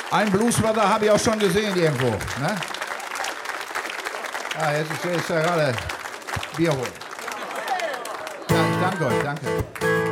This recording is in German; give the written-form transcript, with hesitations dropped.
Ein Bluesbrother habe ich auch schon gesehen irgendwo. Ne? Ah, jetzt ist ja gerade Bier holen. Ja, ich danke euch, danke.